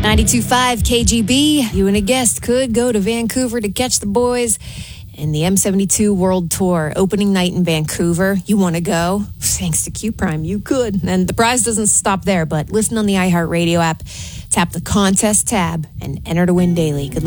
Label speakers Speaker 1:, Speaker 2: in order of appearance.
Speaker 1: 92.5 KGB. You and a guest could go to Vancouver to catch the boys in the M72 World Tour. Opening night in Vancouver. You want to go? Thanks to Q Prime, you could. And the prize doesn't stop there, but listen on the iHeartRadio app, tap the contest tab, and enter to win daily. Good luck.